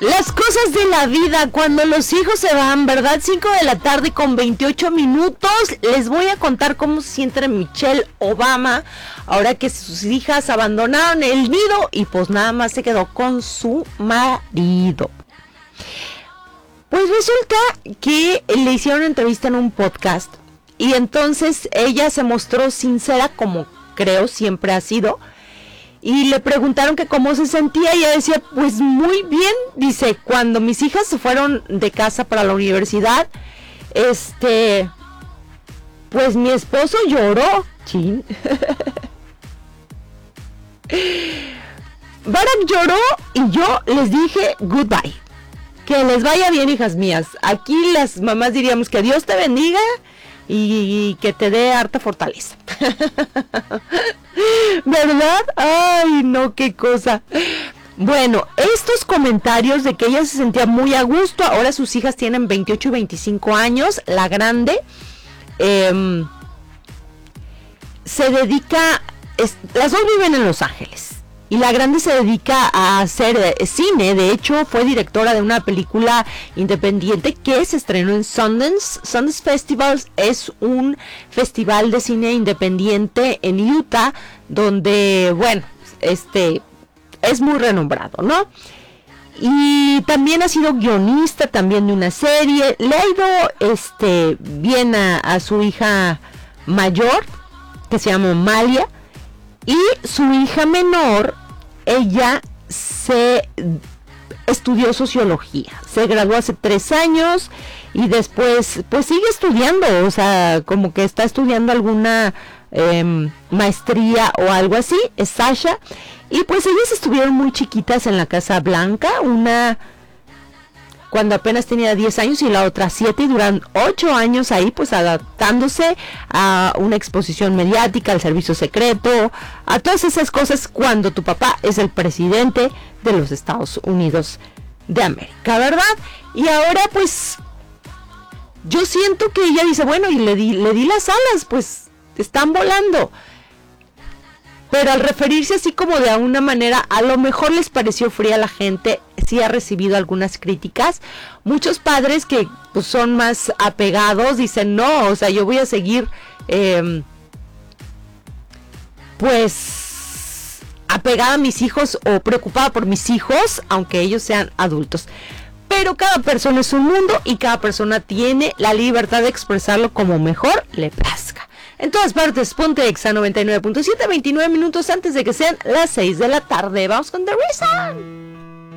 Las cosas de la vida cuando los hijos se van, ¿verdad? 5 de la tarde con 28 minutos. Les voy a contar cómo se siente Michelle Obama ahora que sus hijas abandonaron el nido y pues nada más se quedó con su marido. Pues resulta que le hicieron una entrevista en un podcast y entonces ella se mostró sincera como creo siempre ha sido. Y le preguntaron que cómo se sentía y ella decía, pues muy bien, dice, cuando mis hijas se fueron de casa para la universidad, pues mi esposo lloró, chin. Barack lloró y yo les dije goodbye, que les vaya bien, hijas mías. Aquí las mamás diríamos que Dios te bendiga y que te dé harta fortaleza. ¿Verdad? Ay, no, qué cosa. Bueno, estos comentarios de que ella se sentía muy a gusto, ahora sus hijas tienen 28 y 25 años, la grande se dedica, las dos viven en Los Ángeles, y la grande se dedica a hacer cine. De hecho, fue directora de una película independiente que se estrenó en Sundance. Sundance Festival es un festival de cine independiente en Utah, donde, bueno, es muy renombrado, ¿no? Y también ha sido guionista también de una serie. Le ha ido bien a su hija mayor, que se llama Malia. Y su hija menor, ella se estudió sociología, se graduó hace 3 años y después pues sigue estudiando, o sea, como que está estudiando alguna maestría o algo así, es Sasha. Y pues ellas estuvieron muy chiquitas en la Casa Blanca, una cuando apenas tenía 10 años y la otra 7, y duran 8 años ahí pues adaptándose a una exposición mediática, al servicio secreto, a todas esas cosas cuando tu papá es el presidente de los Estados Unidos de América, ¿verdad? Y ahora pues yo siento que ella dice, bueno, y le di las alas, pues están volando. Pero al referirse así como de una manera, a lo mejor les pareció fría a la gente. Sí ha recibido algunas críticas. Muchos padres que pues, son más apegados dicen, no, o sea, yo voy a seguir pues apegada a mis hijos o preocupada por mis hijos, aunque ellos sean adultos. Pero cada persona es un mundo y cada persona tiene la libertad de expresarlo como mejor le plazca. En todas partes, ponte Exa 99.7, 29 minutos antes de que sean las 6 de la tarde. Vamos con The Reason.